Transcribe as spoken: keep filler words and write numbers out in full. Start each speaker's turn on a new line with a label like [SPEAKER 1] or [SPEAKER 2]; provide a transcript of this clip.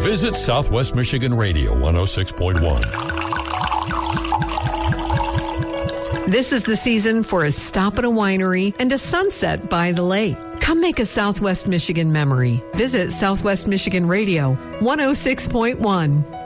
[SPEAKER 1] Visit Southwest Michigan Radio one oh six point one.
[SPEAKER 2] This is the season for a stop at a winery and a sunset by the lake. Come make a Southwest Michigan memory. Visit Southwest Michigan Radio one oh six point one.